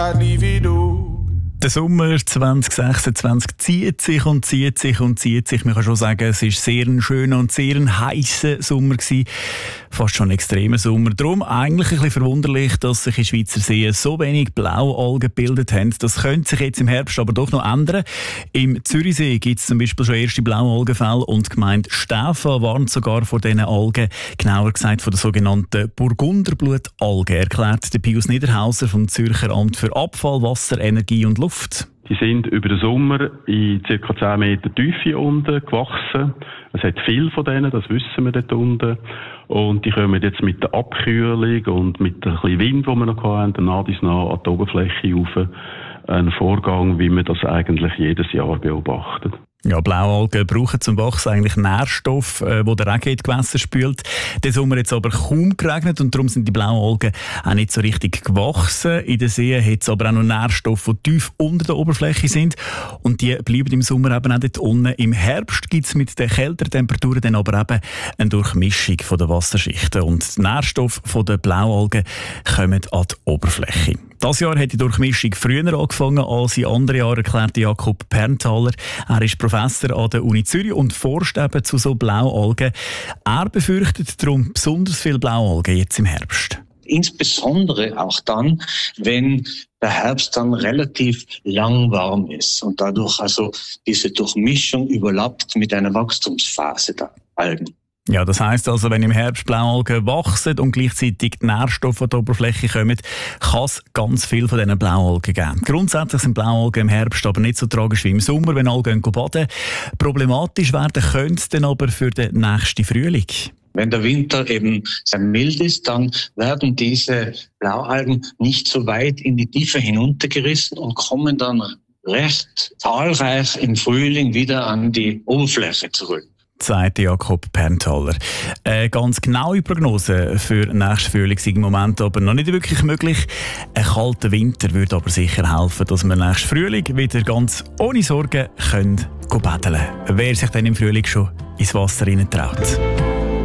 I'd leave it all. Der Sommer 2026 zieht sich und zieht sich und zieht sich. Man kann schon sagen, es war sehr ein schöner und sehr ein heisser Sommer gewesen. Fast schon ein extremer Sommer. Darum eigentlich ein bisschen verwunderlich, dass sich in Schweizer Seen so wenig Blaualgen gebildet haben. Das könnte sich jetzt im Herbst aber doch noch ändern. Im Zürichsee gibt es zum Beispiel schon erste Blaualgenfälle und die Gemeinde Stäfa warnt sogar vor diesen Algen, genauer gesagt von der sogenannten Burgunderblutalge, erklärt der Pius Niederhauser vom Zürcher Amt für Abfall, Wasser, Energie und Luft. Die sind über den Sommer in ca. 10 Meter Tiefe unten gewachsen. Es hat viel von denen, das wissen wir dort unten. Und die kommen jetzt mit der Abkühlung und mit dem bisschen Wind, den wir noch hatten, nach und nach an die Oberfläche rauf. Ein Vorgang, wie man das eigentlich jedes Jahr beobachtet. Ja, Blaualgen brauchen zum Wachsen eigentlich Nährstoff, wo der Regen in die Gewässer spült. Den Sommer hat es aber kaum geregnet und darum sind die Blaualgen auch nicht so richtig gewachsen. In den Seen hat es aber auch noch Nährstoffe, die tief unter der Oberfläche sind und die bleiben im Sommer eben auch dort unten. Im Herbst gibt es mit den kälteren Temperaturen dann aber eben eine Durchmischung von der Wasserschichten und die Nährstoffe von den Blaualgen kommen an die Oberfläche. Dieses Jahr hat die Durchmischung früher angefangen als in anderen Jahren, erklärte Jakob Perntaler. Er ist Professor an der Uni Zürich und forscht eben zu so Blaualgen. Er befürchtet darum besonders viele Blaualgen jetzt im Herbst. Insbesondere auch dann, wenn der Herbst dann relativ lang warm ist und dadurch also diese Durchmischung überlappt mit einer Wachstumsphase der Algen. Ja, das heisst also, wenn im Herbst Blaualgen wachsen und gleichzeitig Nährstoffe an die Oberfläche kommen, kann es ganz viel von diesen Blaualgen geben. Grundsätzlich sind Blaualgen im Herbst aber nicht so tragisch wie im Sommer, wenn Algen baden. Problematisch werden könnte es dann aber für den nächsten Frühling. Wenn der Winter eben sehr mild ist, dann werden diese Blaualgen nicht so weit in die Tiefe hinuntergerissen und kommen dann recht zahlreich im Frühling wieder an die Oberfläche zurück, sagt Jakob Perntaler. Eine ganz genaue Prognose für nächsten Frühling ist im Moment aber noch nicht wirklich möglich. Ein kalter Winter würde aber sicher helfen, dass wir nächsten Frühling wieder ganz ohne Sorgen baden können. Wer sich dann im Frühling schon ins Wasser traut.